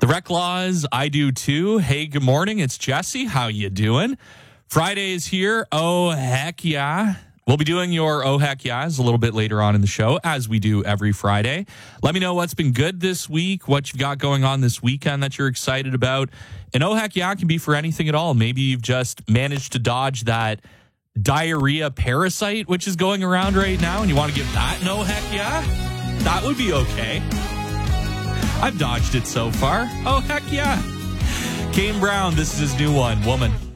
Rec Laws, I do too. Hey, good morning. It's Jesse. How you doing? Friday is here. Oh, heck yeah. We'll be doing your Oh Heck Yeahs a little bit later on in the show, as we do every Friday. Let me know what's been good this week, what you've got going on this weekend that you're excited about. And Oh Heck Yeah can be for anything at all. Maybe you've just managed to dodge that diarrhea parasite, which is going around right now, and you want to give that an Oh Heck Yeah? That would be okay. I've dodged it so far. Oh, heck yeah. Kane Brown, this is his new one, Woman.